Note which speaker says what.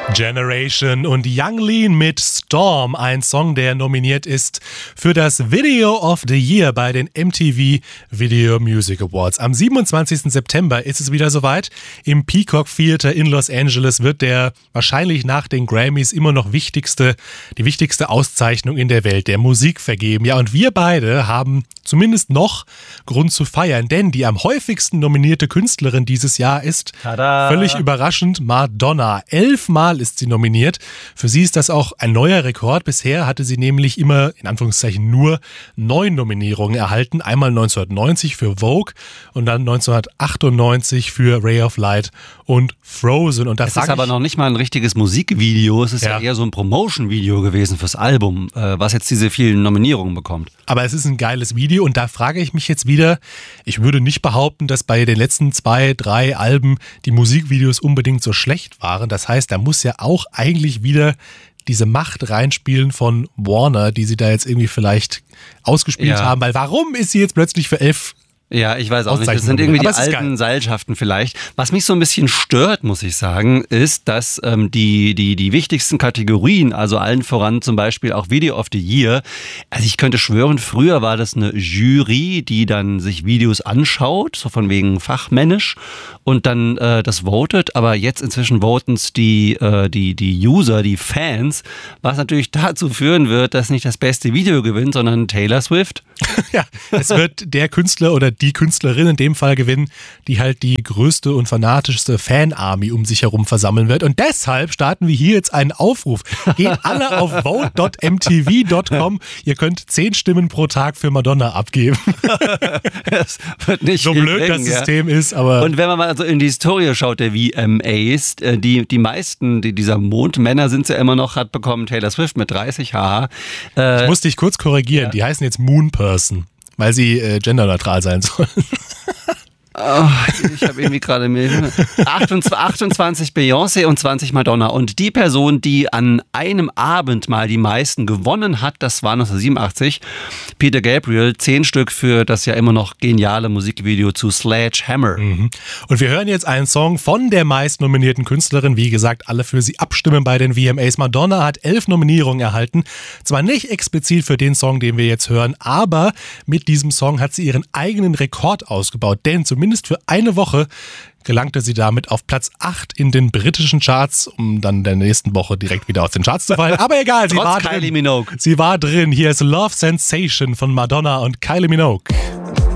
Speaker 1: Generation und Yung Lean mit Storm, ein Song, der nominiert ist für das Video of the Year bei den MTV Video Music Awards. Am 27. September ist es wieder soweit. Im Peacock Theater in Los Angeles wird der wahrscheinlich nach den Grammys immer noch die wichtigste Auszeichnung in der Welt der Musik vergeben. Ja, und wir beide haben zumindest noch Grund zu feiern, denn die am häufigsten nominierte Künstlerin dieses Jahr ist völlig überraschend Madonna. 11 Mal ist sie nominiert. Für sie ist das auch ein neuer Rekord. Bisher hatte sie nämlich immer, in Anführungszeichen, nur 9 Nominierungen erhalten. Einmal 1990 für Vogue und dann 1998 für Ray of Light und Frozen. Und
Speaker 2: das ist aber noch nicht mal ein richtiges Musikvideo. Es ist ja eher so ein Promotion-Video gewesen fürs Album, was jetzt diese vielen Nominierungen bekommt.
Speaker 1: Aber es ist ein geiles Video und da frage ich mich jetzt wieder, ich würde nicht behaupten, dass bei den letzten 2, 3 Alben die Musikvideos unbedingt so schlecht waren. Das heißt, da muss ja auch eigentlich wieder diese Macht reinspielen von Warner, die sie da jetzt irgendwie vielleicht ausgespielt haben. Weil warum ist sie jetzt plötzlich für 11?
Speaker 2: Ja, ich weiß auch nicht. Das sind irgendwie die alten Seilschaften vielleicht. Was mich so ein bisschen stört, muss ich sagen, ist, dass die wichtigsten Kategorien, also allen voran zum Beispiel auch Video of the Year, also ich könnte schwören, früher war das eine Jury, die dann sich Videos anschaut, so von wegen fachmännisch und dann das votet, aber jetzt inzwischen voten es die User, die Fans, was natürlich dazu führen wird, dass nicht das beste Video gewinnt, sondern Taylor Swift.
Speaker 1: Ja, es wird der Künstler oder die Künstlerin in dem Fall gewinnen, die halt die größte und fanatischste Fan-Army um sich herum versammeln wird. Und deshalb starten wir hier jetzt einen Aufruf. Geht alle auf vote.mtv.com. Ihr könnt 10 Stimmen pro Tag für Madonna abgeben.
Speaker 2: Das wird nicht
Speaker 1: so blöd das System ist, aber...
Speaker 2: Und wenn man mal so in die Historie schaut, der VMAs, die meisten dieser Mondmänner sind ja immer noch, hat bekommen Taylor Swift mit 30, haha.
Speaker 1: Ich muss dich kurz korrigieren, die heißen jetzt Moon Person, weil sie genderneutral sein sollen.
Speaker 2: Oh, ich habe irgendwie gerade 28 Beyoncé und 20 Madonna. Und die Person, die an einem Abend mal die meisten gewonnen hat, das war 1987, Peter Gabriel, 10 Stück für das ja immer noch geniale Musikvideo zu Sledgehammer.
Speaker 1: Mhm. Und wir hören jetzt einen Song von der meist nominierten Künstlerin. Wie gesagt, alle für sie abstimmen bei den VMAs. Madonna hat 11 Nominierungen erhalten. Zwar nicht explizit für den Song, den wir jetzt hören, aber mit diesem Song hat sie ihren eigenen Rekord ausgebaut. Denn zumindest für eine Woche gelangte sie damit auf Platz 8 in den britischen Charts, um dann in der nächsten Woche direkt wieder aus den Charts zu fallen. Aber egal, sie war drin. Sie war drin. Hier ist Love Sensation von Madonna und Kylie Minogue.